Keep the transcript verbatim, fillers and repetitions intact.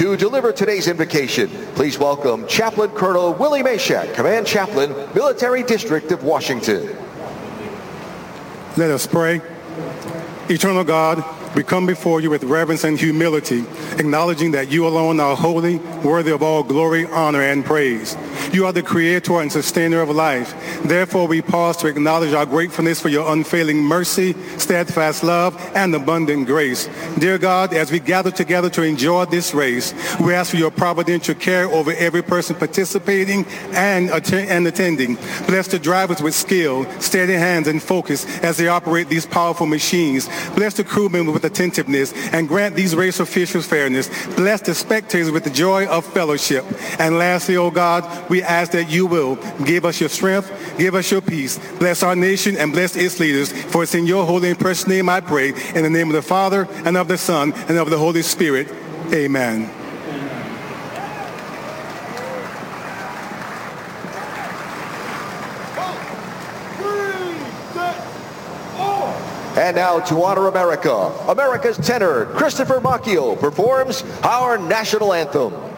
To deliver today's invocation, please welcome Chaplain Colonel Willie Mashak, Command Chaplain, Military District of Washington. Let us pray. Eternal God, we come before you with reverence and humility, acknowledging that you alone are holy, worthy of all glory, honor, and praise. You are the creator and sustainer of life. Therefore, we pause to acknowledge our gratefulness for your unfailing mercy, steadfast love, and abundant grace. Dear God, as we gather together to enjoy this race, we ask for your providential care over every person participating and, att- and attending. Bless the drivers with skill, steady hands, and focus as they operate these powerful machines. Bless the crewmen with attentiveness, and grant these race officials fairness. Bless the spectators with the joy of fellowship. And lastly, O God, we ask that you will give us your strength, give us your peace. Bless our nation and bless its leaders. For it's in your holy and precious name I pray, in the name of the Father, and of the Son, and of the Holy Spirit. Amen. And now, to honor America, America's tenor, Christopher Macchio, performs our national anthem.